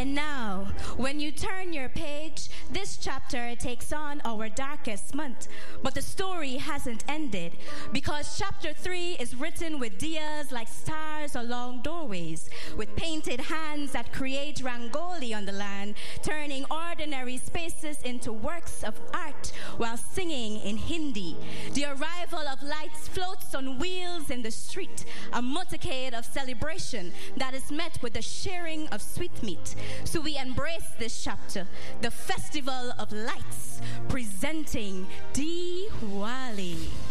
And now, when you turn your page, this chapter takes on our darkest month. But the story hasn't ended, because chapter 3 is written with diyas like stars along doorways, with painted hands that create rangoli on the land, turning ordinary spaces into works of art while singing in Hindi. The arrival of lights floats on wheels in the street, a motorcade of celebration that is met with the sharing of sweetmeat. So we embrace this chapter, the Festival of Lights, presenting Diwali.